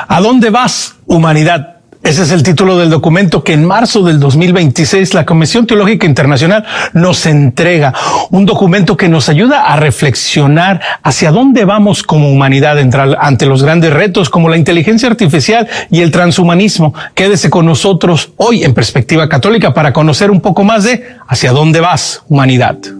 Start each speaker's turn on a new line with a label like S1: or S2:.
S1: ¿A dónde vas, humanidad? Ese es el título del documento que en marzo del 2026 la Comisión Teológica Internacional nos entrega. Un documento que nos ayuda a reflexionar hacia dónde vamos como humanidad ante los grandes retos como la inteligencia artificial y el transhumanismo. Quédese con nosotros hoy en Perspectiva Católica para conocer un poco más de hacia dónde vas, humanidad.